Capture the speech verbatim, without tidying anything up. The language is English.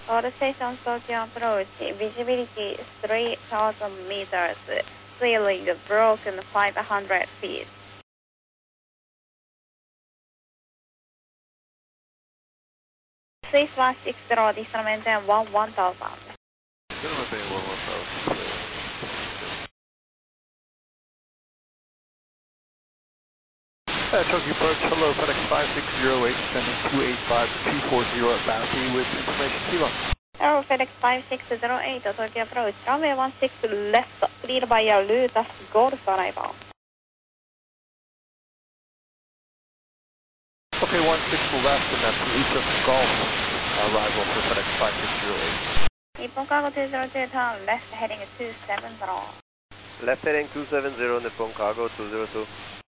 All stations Tokyo approach, visibility three thousand meters, ceiling broken five hundred feet. Swiss one six zero, decimal maintain one one thousand. Decimal maintain one one thousand. Uh, Tokyo approach, hello, FedEx five six zero eight, sending two eight five two four zero at Bassey with information Kilo. Hello, FedEx five six zero eight, Tokyo approach, runway one six left, cleared by Lutas Golf arrival. Okay, one six left, and that's Lutas Golf arrival for FedEx five six zero eight. Nippon Cargo two zero two, turn left heading two seven zero. Left heading two seven zero, Nippon Cargo two zero two.